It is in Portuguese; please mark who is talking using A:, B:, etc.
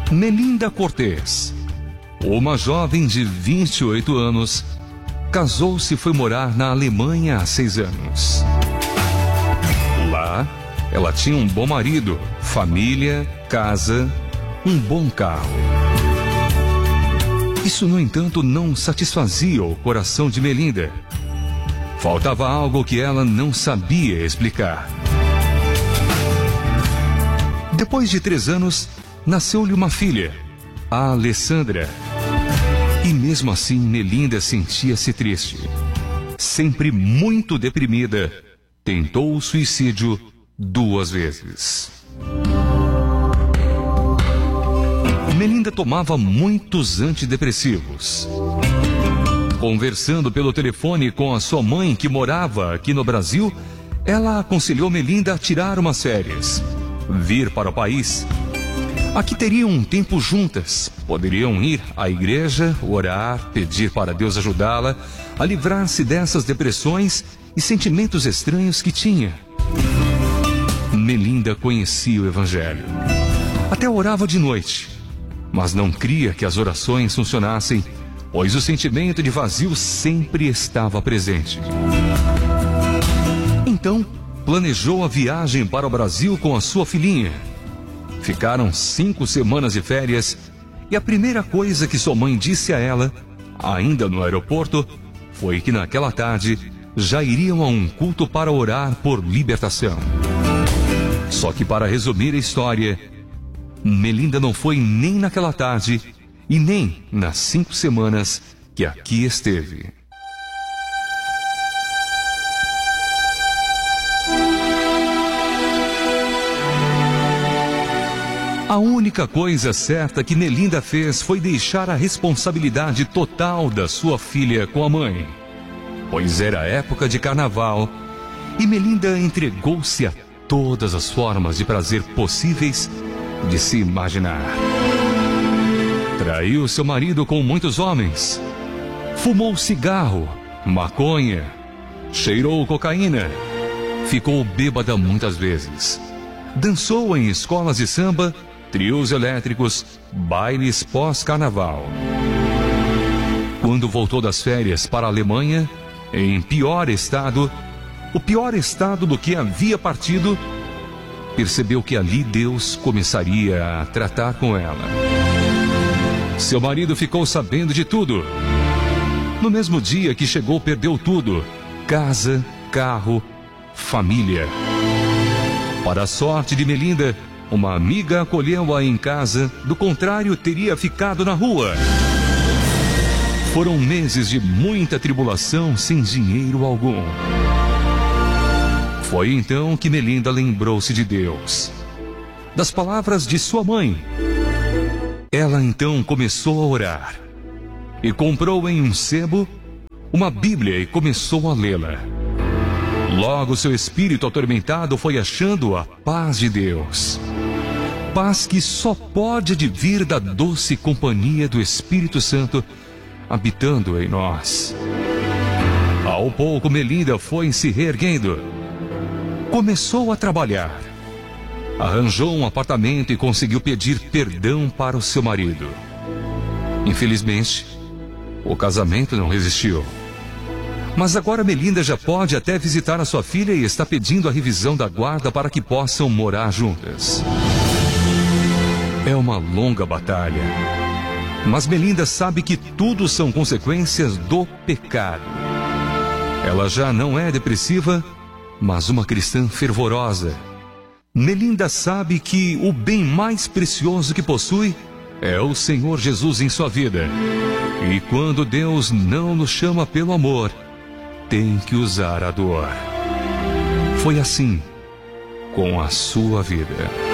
A: Melinda Cortez, uma jovem de 28 anos, casou-se e foi morar na Alemanha há 6 anos. Lá, ela tinha um bom marido, família, casa, um bom carro. Isso, no entanto, não satisfazia o coração de Melinda. Faltava algo que ela não sabia explicar. Depois de 3 anos, nasceu-lhe uma filha, a Alessandra. E mesmo assim, Melinda sentia-se triste. Sempre muito deprimida, tentou o suicídio 2 vezes. Melinda tomava muitos antidepressivos. Conversando pelo telefone com a sua mãe, que morava aqui no Brasil, ela aconselhou Melinda a tirar umas férias, vir para o país. Aqui teriam um tempo juntas, poderiam ir à igreja, orar, pedir para Deus ajudá-la a livrar-se dessas depressões e sentimentos estranhos que tinha. Melinda conhecia o Evangelho. Até orava de noite, mas não cria que as orações funcionassem, pois o sentimento de vazio sempre estava presente. Então, planejou a viagem para o Brasil com a sua filhinha. Ficaram 5 semanas de férias e a primeira coisa que sua mãe disse a ela, ainda no aeroporto, foi que naquela tarde já iriam a um culto para orar por libertação. Só que, para resumir a história, Melinda não foi nem naquela tarde e nem nas 5 semanas que aqui esteve. A única coisa certa que Melinda fez foi deixar a responsabilidade total da sua filha com a mãe, pois era época de carnaval e Melinda entregou-se a todas as formas de prazer possíveis de se imaginar. Traiu seu marido com muitos homens, fumou cigarro, maconha, cheirou cocaína, ficou bêbada muitas vezes, dançou em escolas de samba, trios elétricos, bailes pós-carnaval. Quando voltou das férias para a Alemanha, em pior estado, o pior estado do que havia partido, percebeu que ali Deus começaria a tratar com ela. Seu marido ficou sabendo de tudo. No mesmo dia que chegou, perdeu tudo: casa, carro, família. Para a sorte de Melinda, uma amiga acolheu-a em casa, do contrário, teria ficado na rua. Foram meses de muita tribulação, sem dinheiro algum. Foi então que Melinda lembrou-se de Deus, das palavras de sua mãe. Ela então começou a orar e comprou em um sebo uma Bíblia e começou a lê-la. Logo seu espírito atormentado foi achando a paz de Deus. Paz que só pode advir da doce companhia do Espírito Santo habitando em nós. Ao pouco, Melinda foi se reerguendo. Começou a trabalhar. Arranjou um apartamento e conseguiu pedir perdão para o seu marido. Infelizmente, o casamento não resistiu. Mas agora Melinda já pode até visitar a sua filha e está pedindo a revisão da guarda para que possam morar juntas. É uma longa batalha, mas Melinda sabe que tudo são consequências do pecado. Ela já não é depressiva, mas uma cristã fervorosa. Melinda sabe que o bem mais precioso que possui é o Senhor Jesus em sua vida. E quando Deus não nos chama pelo amor, tem que usar a dor. Foi assim com a sua vida.